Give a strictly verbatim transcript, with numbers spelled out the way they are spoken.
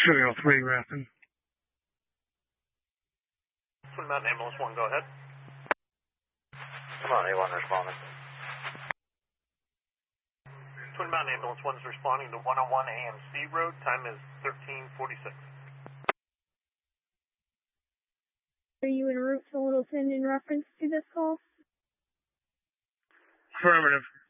Sugar Hill three, Grafton. Twin Mountain Ambulance one, go ahead. Come on, A one responding. Twin Mountain Ambulance one is responding to one oh one A M C Road. Time is thirteen forty-six. Are you en route to Littleton in reference to this call? Affirmative.